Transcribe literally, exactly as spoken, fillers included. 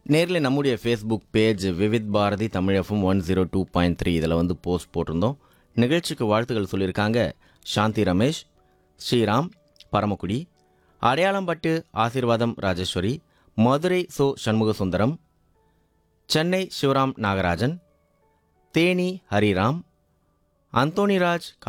நேரில் நம்முடைய Facebook page Vividh Bharathi Tamil FM one zero two point three இதில் வந்து போஸ்ட் போட்டிருந்தோம். நிகழ்ச்சிக்கு வாழ்த்துக்கள் சொல்லியிருக்காங்க சாந்தி ரமேஷ், ஸ்ரீராம் பரமக்குடி, அடையாளம்பட்டு ஆசீர்வாதம் ராஜேஸ்வரி, மதுரை சோ சண்முக சுந்தரம், சென்னை சிவராம் நாகராஜன், தேனி ஹரிராம், அந்தோணிராஜ்